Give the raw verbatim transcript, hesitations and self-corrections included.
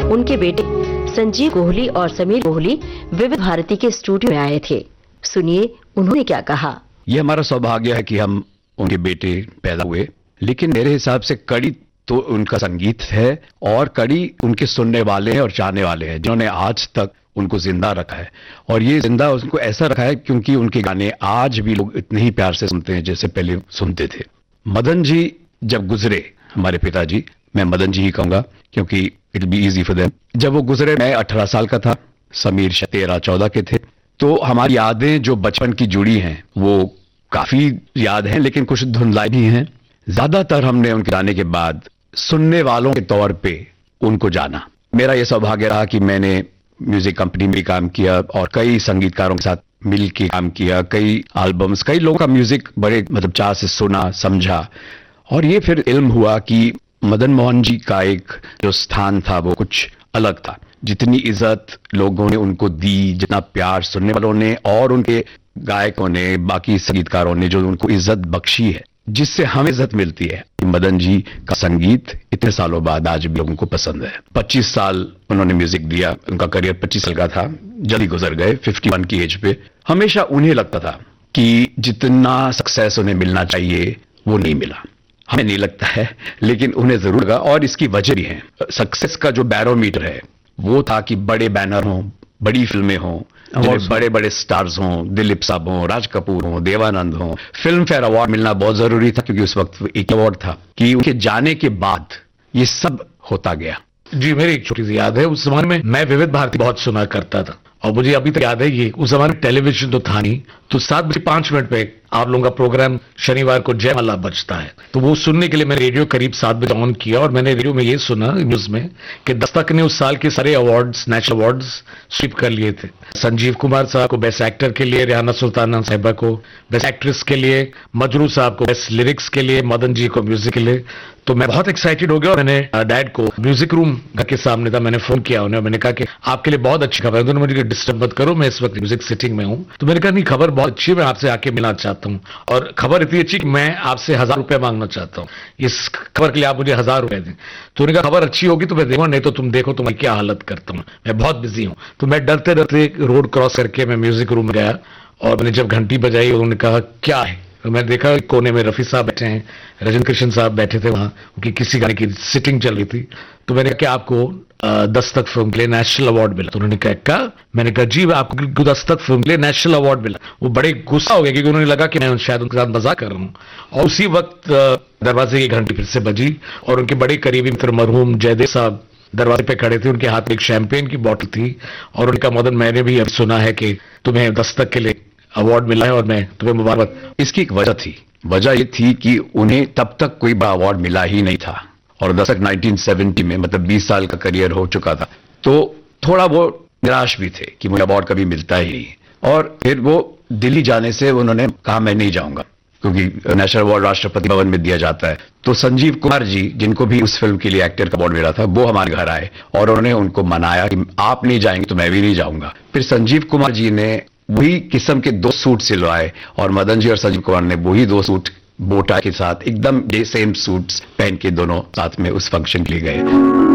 उनके बेटे संजीव कोहली और समीर कोहली विविध भारती के स्टूडियो में आए थे। सुनिए उन्होंने क्या कहा। यह हमारा सौभाग्य है कि हम उनके बेटे पैदा हुए, लेकिन मेरे हिसाब से कड़ी तो उनका संगीत है और कड़ी उनके सुनने वाले हैं और चाहने वाले हैं, जिन्होंने आज तक उनको जिंदा रखा है। और ये जिंदा उनको ऐसा रखा है क्योंकि उनके गाने आज भी लोग इतने ही प्यार से सुनते हैं जैसे पहले सुनते थे। मदन जी जब गुजरे, हमारे पिताजी, मैं मदन जी ही कहूंगा क्योंकि it be easy for them. जब वो गुजरे मैं अठारह साल का था, समीर तेरह चौदह के थे। तो हमारी यादें जो बचपन की जुड़ी हैं वो काफी याद हैं, लेकिन कुछ धुंधलाई भी हैं। ज्यादातर हमने उनके गाने के बाद सुनने वालों के तौर पे उनको जाना। मेरा यह सौभाग्य रहा कि मैंने म्यूजिक कंपनी में काम किया और कई संगीतकारों के साथ मिल के काम किया, कई एल्बम्स, कई लोगों का म्यूजिक बड़े मतलब चाह से सुना, समझा। और ये फिर इल्म हुआ कि मदन मोहन जी का एक जो स्थान था वो कुछ अलग था। जितनी इज्जत लोगों ने उनको दी, जितना प्यार सुनने वालों ने और उनके गायकों ने, बाकी संगीतकारों ने जो उनको इज्जत बख्शी है, जिससे हमें इज्जत मिलती है। मदन जी का संगीत इतने सालों बाद आज भी लोगों को पसंद है। पच्चीस साल उन्होंने म्यूजिक दिया, उनका करियर पच्चीस साल का था, जल्दी गुजर गए इक्यावन की एज पे। हमेशा उन्हें लगता था कि जितना सक्सेस उन्हें मिलना चाहिए वो नहीं मिला। हमें नहीं लगता है, लेकिन उन्हें जरूर लगा और इसकी वजह भी है। सक्सेस का जो बैरोमीटर है वो था कि बड़े बैनर हों, बड़ी फिल्में हों, बड़े बड़े स्टार्स हों, दिलीप साहब हों, राज कपूर हों, देवानंद हों। फिल्म फेयर अवार्ड मिलना बहुत जरूरी था क्योंकि उस वक्त एक अवार्ड था कि उनके जाने के बाद ये सब होता गया। जी, मेरी एक छोटी सी याद है, उस जमाने में मैं विविध भारती बहुत सुना करता था और मुझे अभी तक याद है ये, उस जमाने में टेलीविजन तो था नहीं, तो सात बजे पांच मिनट पे आप लोगों का प्रोग्राम शनिवार को जयमाला बजता है। तो वो सुनने के लिए मैंने रेडियो करीब सात बजे ऑन किया और मैंने रेडियो में ये सुना न्यूज में कि दस्तक ने उस साल के सारे अवार्ड्स, नेशनल अवार्ड्स स्वीप कर लिए थे। संजीव कुमार साहब को बेस्ट एक्टर के लिए, रेहाना सुल्ताना साहिबा को बेस्ट एक्ट्रेस के लिए, मजरू साहब को बेस्ट लिरिक्स के लिए, मदन जी को म्यूजिक के लिए। तो मैं बहुत एक्साइटेड हो गया और मैंने डैड को, म्यूजिक रूम घर के सामने था, मैंने फोन किया उन्हें, मैंने कहा कि आपके लिए बहुत अच्छी खबर है। उन्होंने मुझे डिस्टर्ब मत करो, मैं इस वक्त म्यूजिक सिटिंग में हूं। तो मैंने कहा नहीं, खबर बहुत अच्छी है, मैं आपसे आके मिलना चाहता हूं और खबर इतनी अच्छी कि मैं आपसे हजार रुपए मांगना चाहता हूं, इस खबर के लिए आप मुझे हजार रुपए दें। तो उन्होंने कहा खबर अच्छी होगी तो मैं दूंगा, नहीं तो तुम देखो तुम्हारी क्या हालत करता हूं, मैं बहुत बिजी हूं। तो मैं डरते डरते रोड क्रॉस करके मैं म्यूजिक रूम में गया और मैंने जब घंटी बजाई उन्होंने कहा क्या है, तो मैंने देखा कोने में रफी साहब बैठे हैं, रजन कृष्ण साहब बैठे थे वहां, उनकी किसी गाने की सिटिंग चल रही थी। तो मैंने कहा कि आपको दस्तक फिल्म के लिए नेशनल अवार्ड मिला। तो उन्होंने कहा मैंने कहा जी आपको दस्तक फिल्म के लिए नेशनल अवार्ड मिला। वो बड़े गुस्सा हो गए क्योंकि उन्होंने लगा कि मैं शायद उनके साथ मजाक कर रहा हूं। और उसी वक्त दरवाजे की घंटी फिर से बजी और उनके बड़े करीबी मित्र मरहूम जयदेव साहब दरवाजे पे खड़े थे, उनके हाथ में एक शैंपेन की बोतल थी और उनका मदन मैंने भी अब सुना है कि तुम्हें दस्तक के लिए अवार्ड मिला है और मैं तुम्हें मुबारक। इसकी एक वजह थी, वजह ये थी कि उन्हें तब तक कोई बड़ा अवार्ड मिला ही नहीं था और दशक उन्नीस सौ सत्तर में, मतलब बीस साल का करियर हो चुका था, तो थोड़ा वो निराश भी थे कि मुझे अवार्ड कभी मिलता ही नहीं। और फिर वो दिल्ली जाने से उन्होंने कहा मैं नहीं जाऊंगा क्योंकि नेशनल अवार्ड राष्ट्रपति भवन में दिया जाता है। तो संजीव कुमार जी, जिनको भी उस फिल्म के लिए एक्टर का अवार्ड मिला था, वो हमारे घर आए और उन्होंने उनको मनाया कि आप नहीं जाएंगे तो मैं भी नहीं जाऊंगा। फिर संजीव कुमार जी ने वही किस्म के दो सूट सिलवाए और मदन जी और संजीव कुमार ने वही दो सूट बोटा के साथ एकदम सेम सूट्स पहन के दोनों साथ में उस फंक्शन के लिए गए।